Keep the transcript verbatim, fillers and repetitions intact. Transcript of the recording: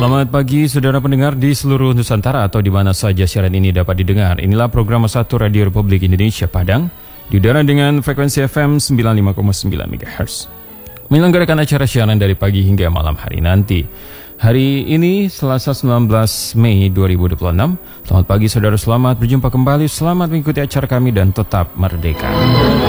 Selamat pagi saudara pendengar di seluruh Nusantara atau di mana saja siaran ini dapat didengar. Inilah program satu Radio Republik Indonesia Padang di udara dengan frekuensi F M sembilan puluh lima koma sembilan MHz. Menyelenggarakan acara siaran dari pagi hingga malam hari nanti. Hari ini Selasa sembilan belas Mei dua ribu dua puluh enam. Selamat pagi saudara, selamat berjumpa kembali. Selamat mengikuti acara kami dan tetap merdeka.